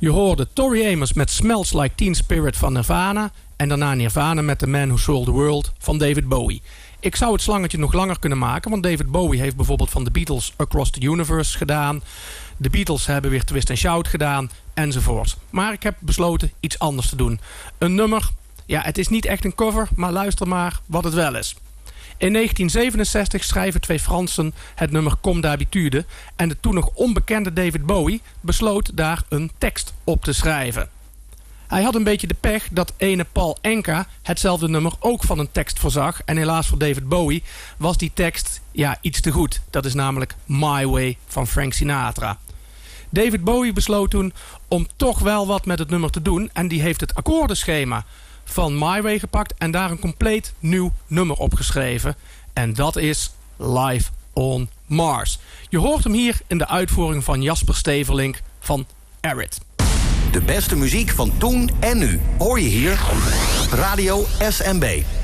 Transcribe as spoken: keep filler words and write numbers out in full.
Je hoorde Tori Amos met Smells Like Teen Spirit van Nirvana. En daarna Nirvana met The Man Who Sold the World van David Bowie. Ik zou het slangetje nog langer kunnen maken, want David Bowie heeft bijvoorbeeld van de Beatles Across the Universe gedaan. De Beatles hebben weer Twist and Shout gedaan, enzovoort. Maar ik heb besloten iets anders te doen. Een nummer, ja, het is niet echt een cover, maar luister maar wat het wel is. In negentien zevenenzestig schrijven twee Fransen het nummer Comme d'habitude en de toen nog onbekende David Bowie besloot daar een tekst op te schrijven. Hij had een beetje de pech dat ene Paul Anka hetzelfde nummer ook van een tekst voorzag. En helaas voor David Bowie was die tekst ja, iets te goed. Dat is namelijk My Way van Frank Sinatra. David Bowie besloot toen om toch wel wat met het nummer te doen. En die heeft het akkoordenschema van My Way gepakt en daar een compleet nieuw nummer op geschreven. En dat is Live on Mars. Je hoort hem hier in de uitvoering van Jasper Steverlink van Arid. De beste muziek van toen en nu hoor je hier. Radio S M B.